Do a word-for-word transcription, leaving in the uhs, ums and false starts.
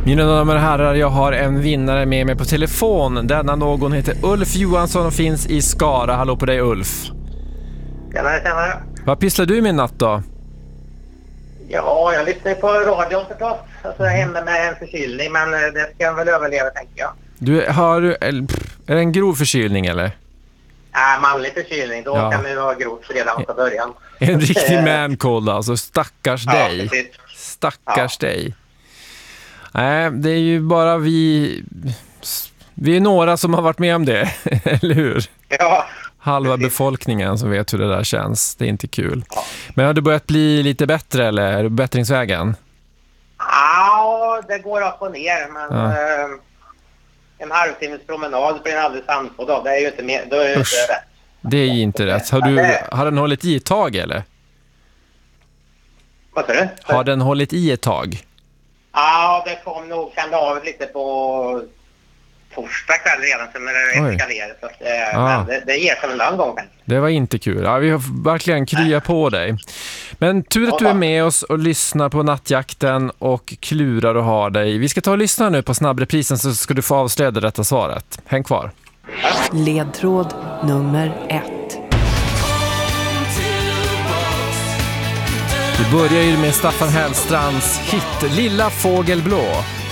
Mina damer och herrar, jag har en vinnare med mig på telefon. Denna någon heter Ulf Johansson och finns i Skara. Hallå på dig, Ulf. Tjenare, tjenare. Vad pysslar du med i natt då? Ja, jag lyssnar på radion förstås. Alltså jag är hemma med en förkylning, men det ska jag väl överleva, tänker jag. Du har, är det en grov förkylning eller? Nej, manlig förkylning. Då Ja. kan det vara grovt redan från början. En riktig man-cold alltså, stackars Ja, dig. precis. Stackars dig. Nej, det är ju bara vi... Vi är några som har varit med om det, eller hur? Ja. Halva precis. befolkningen som vet hur det där känns. Det är inte kul. Ja. Men har du börjat bli lite bättre eller är du på bättringsvägen? Ja, det går upp och ner, men Ja. eh, en halvtimmes promenad blir en alldeles andfådd av. Det är ju inte mer, då är det ju Usch. inte rätt. Det är ju inte rätt. Har, du, har den hållit i ett tag eller? Vad sa du? Har den hållit i ett tag? Ja, det kom nog, kände av lite på torsdag kväll redan, sen när det Oj. eskalerade. Så att, eh, Ah. men det, det ger sig en annan gång. Det var inte kul. Ja, vi har verkligen krya på dig. Men tur att du är med oss och lyssnar på Nattjakten och klurar och har dig. Vi ska ta och lyssna nu på snabbreprisen så ska du få avslöja det rätta svaret. Häng kvar. Ledtråd nummer ett. Vi börjar ju med Staffan Hellstrands hit Lilla fågelblå.